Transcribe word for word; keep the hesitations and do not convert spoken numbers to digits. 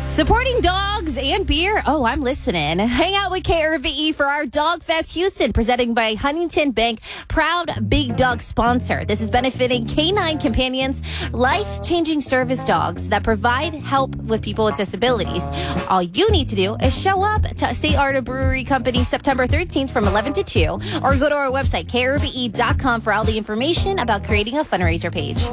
Supporting dogs and beer? Oh, I'm listening. Hang out with K R V E for our Dog Fest Houston, presenting by Huntington Bank, proud Big Dog sponsor. This is benefiting Canine Companions, life-changing service dogs that provide help with people with disabilities. All you need to do is show up to Saint Arda Brewery Company September thirteenth from eleven to two, or go to our website, K R V E dot com, for all the information about creating a fundraiser page.